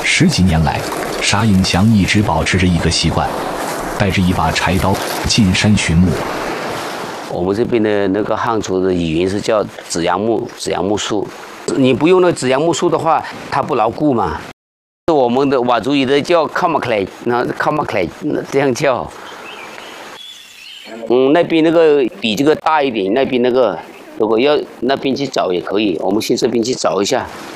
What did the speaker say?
10几年来，沙应强一直保持着一个习惯，带着一把柴刀进山寻木。 我们这边的那个汉族的语言是叫紫杨木树，你不用那紫杨木树的话，它不牢固嘛。我们的佤族语的叫靠马克莱，那靠马克莱这样叫。那边那个比这个大一点，那边那个如果要那边去找也可以，我们去这边去找一下。